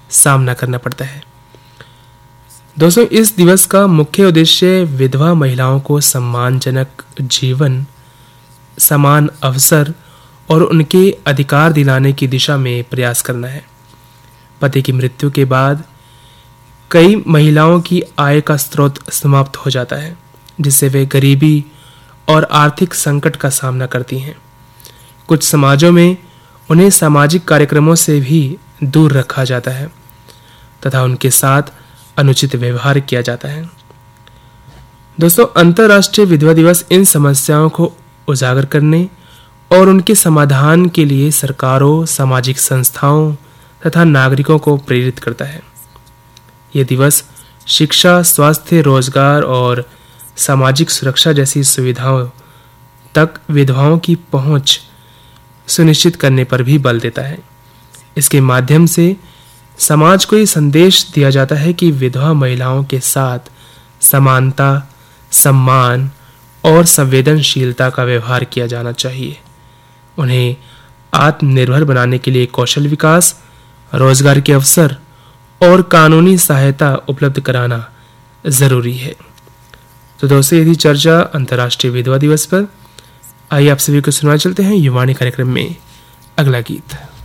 सामना करना पड़ता है। दोस्तों, इस दिवस का मुख्य उद्देश्य विधवा महिलाओं को सम्मानजनक जीवन, समान अवसर और उनके अधिकार दिलाने की दिशा में प्रयास करना है। पति की मृत्यु के बाद कई महिलाओं की आय का स्रोत समाप्त हो जाता है, जिससे वे गरीबी और आर्थिक संकट का सामना करती हैं। कुछ समाजों में उन्हें सामाजिक कार्यक्रमों से भी दूर रखा जाता है तथा उनके साथ अनुचित व्यवहार किया जाता है। दोस्तों, अंतर्राष्ट्रीय विधवा दिवस इन समस्याओं को उजागर करने और उनके समाधान के लिए सरकारों, सामाजिक संस्थाओं तथा नागरिकों को प्रेरित करता है। यह दिवस शिक्षा, स्वास्थ्य, रोजगार और सामाजिक सुरक्षा जैसी सुविधाओं तक विधवाओं की पहुंच सुनिश्चित करने पर भी बल देता है। इसके माध्यम से समाज को ये संदेश दिया जाता है कि विधवा महिलाओं के साथ समानता, सम्मान और संवेदनशीलता का व्यवहार किया जाना चाहिए। उन्हें आत्मनिर्भर बनाने के लिए कौशल विकास, रोजगार के अवसर और कानूनी सहायता उपलब्ध कराना जरूरी है। तो दोस्तों, यदि चर्चा अंतर्राष्ट्रीय विधवा दिवस पर, आइए आप सभी को सुना चलते हैं युवाणी कार्यक्रम में अगला गीत।